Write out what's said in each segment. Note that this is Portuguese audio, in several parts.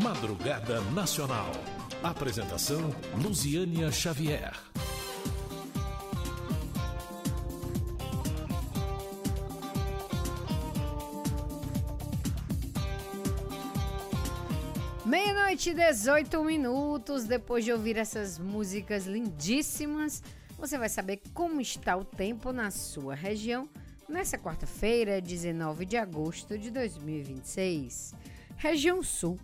Madrugada Nacional. Apresentação: Luziânia Xavier. Meia-noite e 18 minutos. Depois de ouvir essas músicas lindíssimas, você vai saber como está o tempo na sua região nessa quarta-feira, 19 de agosto de 2026. Região Sul.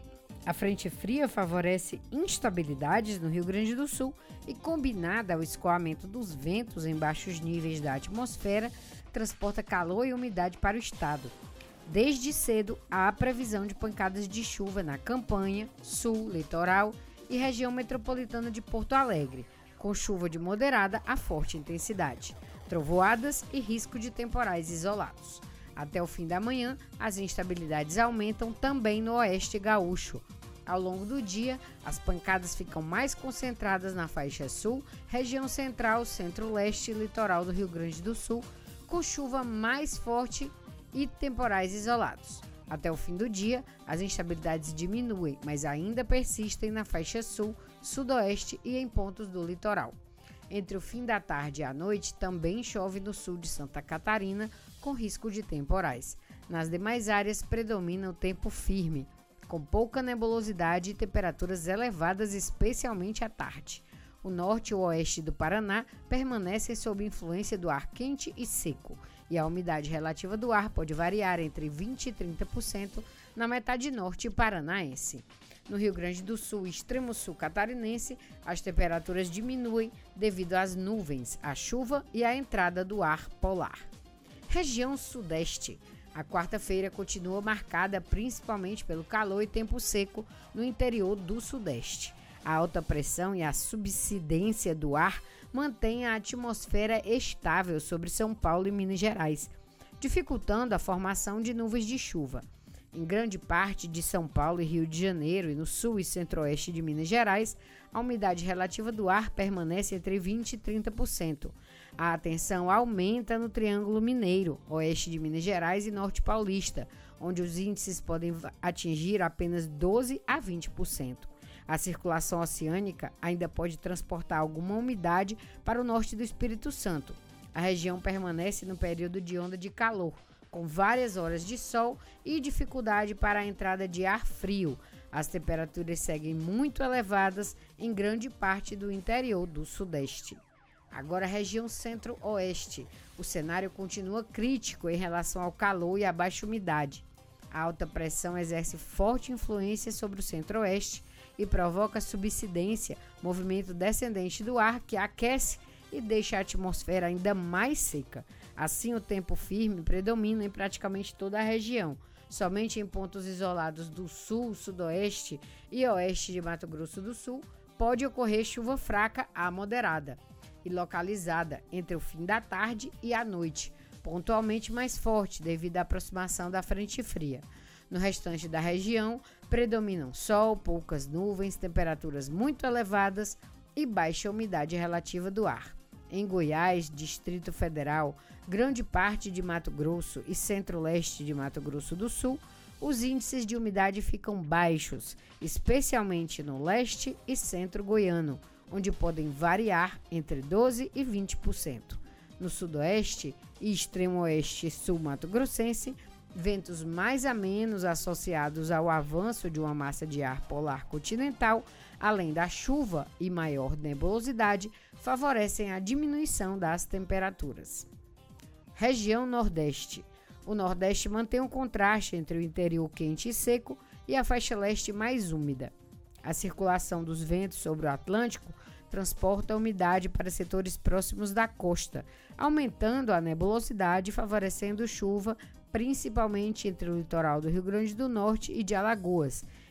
A frente fria favorece instabilidades no Rio Grande do Sul e, combinada ao escoamento dos ventos em baixos níveis da atmosfera, transporta calor e umidade para o estado. Desde cedo, há previsão de pancadas de chuva na Campanha, Sul, Litoral e região metropolitana de Porto Alegre, com chuva de moderada a forte intensidade, trovoadas e risco de temporais isolados. Até o fim da manhã, as instabilidades aumentam também no oeste gaúcho. Ao longo do dia, as pancadas ficam mais concentradas na faixa sul, região central, centro-leste e litoral do Rio Grande do Sul, com chuva mais forte e temporais isolados. Até o fim do dia, as instabilidades diminuem, mas ainda persistem na faixa sul, sudoeste e em pontos do litoral. Entre o fim da tarde e a noite, também chove no sul de Santa Catarina, com risco de temporais. Nas demais áreas, predomina o tempo firme, com pouca nebulosidade e temperaturas elevadas, especialmente à tarde. O norte e o oeste do Paraná permanecem sob influência do ar quente e seco, e a umidade relativa do ar pode variar entre 20% e 30% na metade norte paranaense. No Rio Grande do Sul e extremo sul catarinense, as temperaturas diminuem devido às nuvens, à chuva e à entrada do ar polar. Região Sudeste. A quarta-feira continua marcada principalmente pelo calor e tempo seco no interior do Sudeste. A alta pressão e a subsidência do ar mantêm a atmosfera estável sobre São Paulo e Minas Gerais, dificultando a formação de nuvens de chuva. Em grande parte de São Paulo e Rio de Janeiro e no sul e centro-oeste de Minas Gerais, a umidade relativa do ar permanece entre 20% e 30%. A tensão aumenta no Triângulo Mineiro, oeste de Minas Gerais e norte paulista, onde os índices podem atingir apenas 12% a 20%. A circulação oceânica ainda pode transportar alguma umidade para o norte do Espírito Santo. A região permanece no período de onda de calor, com várias horas de sol e dificuldade para a entrada de ar frio. As temperaturas seguem muito elevadas em grande parte do interior do Sudeste. Agora, a região Centro-Oeste. O cenário continua crítico em relação ao calor e à baixa umidade. A alta pressão exerce forte influência sobre o Centro-Oeste e provoca subsidência, movimento descendente do ar que aquece e deixa a atmosfera ainda mais seca. Assim, o tempo firme predomina em praticamente toda a região. Somente em pontos isolados do sul, sudoeste e oeste de Mato Grosso do Sul pode ocorrer chuva fraca a moderada e localizada entre o fim da tarde e a noite, pontualmente mais forte devido à aproximação da frente fria. No restante da região, predominam sol, poucas nuvens, temperaturas muito elevadas e baixa umidade relativa do ar. Em Goiás, Distrito Federal, grande parte de Mato Grosso e centro-leste de Mato Grosso do Sul, os índices de umidade ficam baixos, especialmente no leste e centro goiano, onde podem variar entre 12% e 20%. No sudoeste e extremo oeste e sul mato-grossense, ventos mais amenos associados ao avanço de uma massa de ar polar continental, além da chuva e maior nebulosidade, favorecem a diminuição das temperaturas. Região Nordeste. O Nordeste mantém um contraste entre o interior quente e seco e a faixa leste mais úmida. A circulação dos ventos sobre o Atlântico transporta a umidade para setores próximos da costa, aumentando a nebulosidade e favorecendo chuva, principalmente entre o litoral do Rio Grande do Norte e de Alagoas,